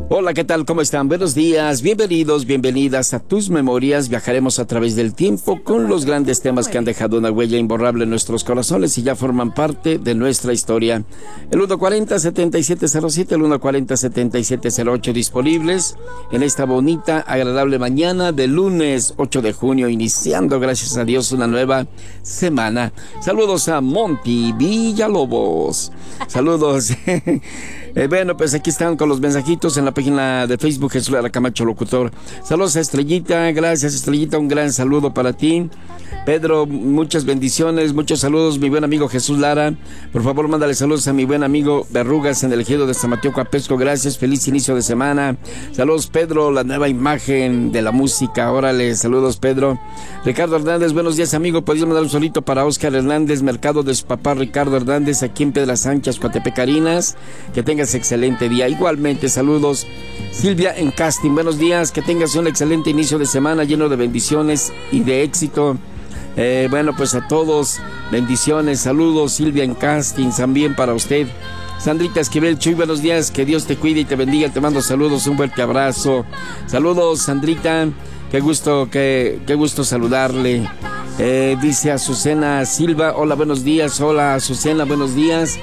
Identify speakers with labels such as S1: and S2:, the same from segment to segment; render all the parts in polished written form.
S1: Hola, ¿qué tal? ¿Cómo están? Buenos días, bienvenidos, bienvenidas a Tus Memorias. Viajaremos a través del tiempo con los grandes temas que han dejado una huella imborrable en nuestros corazones y ya forman parte de nuestra historia. El 140-7707, el 140-7708 disponibles en esta bonita, agradable mañana de lunes 8 de junio, iniciando, gracias a Dios, una nueva semana. Saludos a Monty Villalobos. Saludos. Bueno, pues aquí están con los mensajitos en la página de Facebook Jesús Lara Camacho Locutor. Saludos a Estrellita, gracias Estrellita, un gran saludo para ti. Pedro, muchas bendiciones, muchos saludos, mi buen amigo Jesús Lara. Por favor, mándale saludos a mi buen amigo Berrugas en el ejido de San Mateo Coapesco. Gracias, feliz inicio de semana. Saludos, Pedro, la nueva imagen de la música. Órale, saludos, Pedro. Ricardo Hernández, buenos días, amigo. ¿Podrías mandar un solito para Oscar Hernández, mercado de su papá Ricardo Hernández, aquí en Piedras Anchas, Coatepecarinas? Que tengas excelente día. Igualmente, saludos. Silvia en Casting, buenos días. Que tengas un excelente inicio de semana lleno de bendiciones y de éxito. Bueno, pues a todos, bendiciones, saludos, Silvia en Casting, también para usted. Sandrita Esquivel, Chuy, buenos días, que Dios te cuide y te bendiga, te mando saludos, un fuerte abrazo. Saludos, Sandrita, qué gusto saludarle. Dice Azucena Silva, hola, buenos días, hola Azucena, buenos días.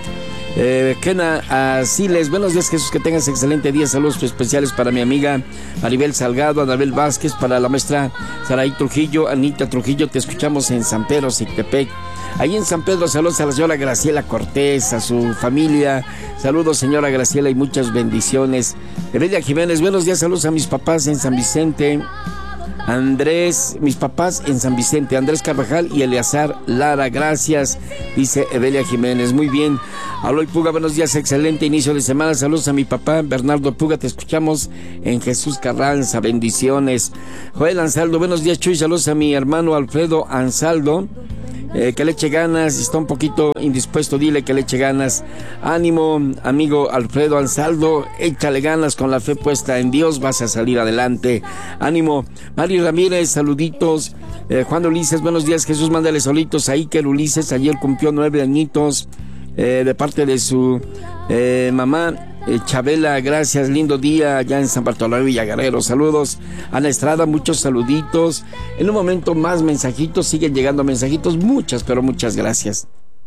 S1: Kena Siles, buenos días Jesús, que tengas excelente día, saludos especiales para mi amiga Maribel Salgado, Anabel Vázquez, para la maestra Saraí Trujillo, Anita Trujillo, te escuchamos en San Pedro, Sictepec. Ahí en San Pedro, saludos a la señora Graciela Cortés, a su familia, saludos señora Graciela y muchas bendiciones. Heredia Jiménez, buenos días, saludos a mis papás en San Vicente. Andrés, mis papás en San Vicente, Andrés Carvajal y Eleazar Lara, gracias, dice Evelia Jiménez, muy bien. Aloy Puga, buenos días, excelente inicio de semana, saludos a mi papá Bernardo Puga, te escuchamos en Jesús Carranza, bendiciones. Joel Ansaldo, buenos días Chuy, saludos a mi hermano Alfredo Ansaldo. Que le eche ganas, está un poquito indispuesto, dile que le eche ganas. Ánimo, amigo Alfredo Ansaldo, échale ganas, con la fe puesta en Dios vas a salir adelante. Ánimo. Mari Ramírez, saluditos. Juan Ulises, buenos días Jesús, mándale solitos a Iker Ulises, ayer cumplió 9 añitos, de parte de su mamá. Chabela, gracias, lindo día allá en San Bartolomé Villaguerrero, saludos. Ana Estrada, muchos saluditos. En un momento más mensajitos, siguen llegando mensajitos, muchas, pero muchas gracias.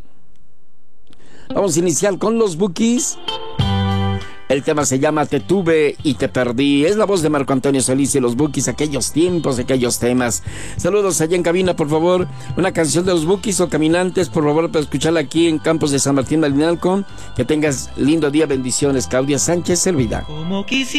S1: Vamos a iniciar con los Bukis. El tema se llama Te tuve y te perdí. Es la voz de Marco Antonio Solís y los Bukis, aquellos tiempos, aquellos temas. Saludos allá en cabina, por favor. Una canción de los Bukis o Caminantes, por favor, para escucharla aquí en Campos de San Martín Malinalco. Que tengas lindo día, bendiciones. Claudia Sánchez Selvida.